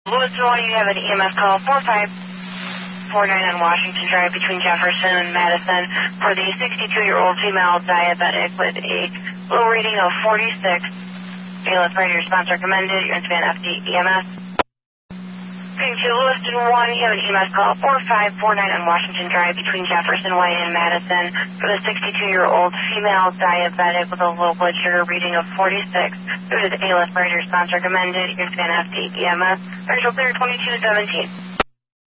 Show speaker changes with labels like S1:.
S1: Lewiston 1, you have an EMS call 4549 on Washington Drive between Jefferson and Madison for the 62-year-old female diabetic with a low reading of 46. ALS priority response recommended. You're in span FD EMS. To Lewiston 1, you have an EMS call 4549 on Washington Drive between Jefferson Way and Madison for the 62-year-old female diabetic with a low blood sugar reading of 46. Due to the ALS priority response recommended. You're in span FD EMS. Partial clear 2217.